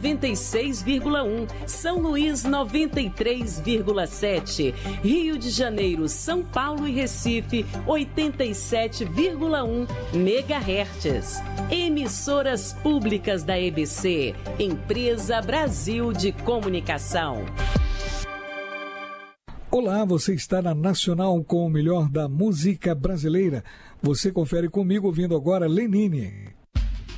96,1, São Luís 93,7, Rio de Janeiro, São Paulo e Recife 87,1 MHz. Emissoras públicas da EBC, Empresa Brasil de Comunicação. Olá, você está na Nacional com o melhor da música brasileira. Você confere comigo ouvindo agora Lenine.